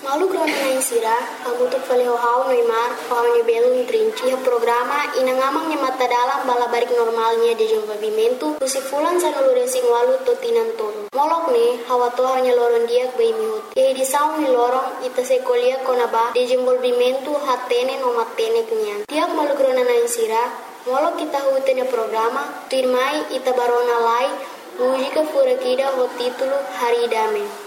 Malu grona na insira, hamutuk falehau Neymar, paunya belum trinci programa inangamang nya mata dalam bala barik normalnya de desenvolvimento, fulan sa nulurensing walu totinan tolo. Molok ne, hawa toha nya loron diak bai mihut. Ye di saung ni lorong ita sekolia konaba desenvolvimento hatene no matene kenyan. Tiap malu grona na insira, molok kita hutenya programa, tirmai ita barona lai, mujika furakida ho titulo Hari Dame.